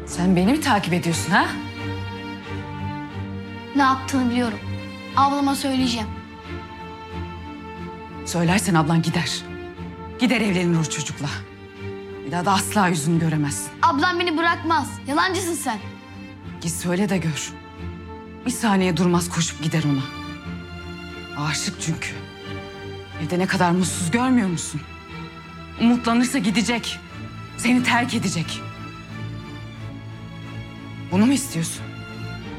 Sen beni mi takip ediyorsun ha? Ne yaptığını biliyorum. Ablama söyleyeceğim. Söylersen ablan gider. Gider evlenir o çocukla. Bir daha da asla yüzünü göremezsin. Ablam beni bırakmaz. Yalancısın sen. Git söyle de gör. Bir saniye durmaz koşup gider ona. Aşık çünkü. Evde ne kadar mutsuz görmüyor musun? Umutlanırsa gidecek. Seni terk edecek. Bunu mu istiyorsun?